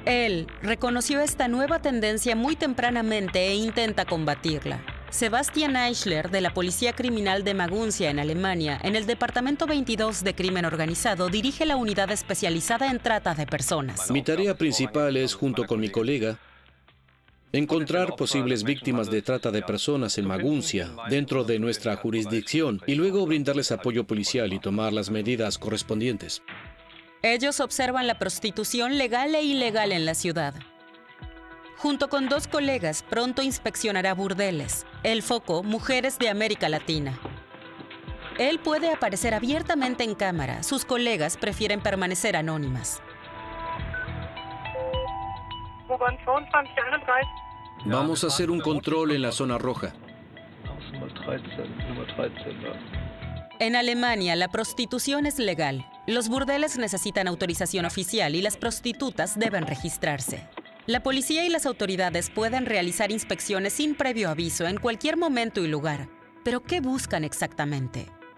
Él reconoció esta nueva tendencia muy tempranamente e intenta combatirla. Sebastian Eichler, de la Policía Criminal de Maguncia, en Alemania, en el Departamento 22 de Crimen Organizado, dirige la unidad especializada en trata de personas. Mi tarea principal es, junto con mi colega, encontrar posibles víctimas de trata de personas en Maguncia, dentro de nuestra jurisdicción, y luego brindarles apoyo policial y tomar las medidas correspondientes. Ellos observan la prostitución legal e ilegal en la ciudad. Junto con 2 colegas, pronto inspeccionará burdeles. El foco, mujeres de América Latina. Él puede aparecer abiertamente en cámara. Sus colegas prefieren permanecer anónimas. Vamos a hacer un control en la zona roja. En Alemania, la prostitución es legal. Los burdeles necesitan autorización oficial y las prostitutas deben registrarse. La policía y las autoridades pueden realizar inspecciones sin previo aviso en cualquier momento y lugar. ¿Pero qué buscan exactamente?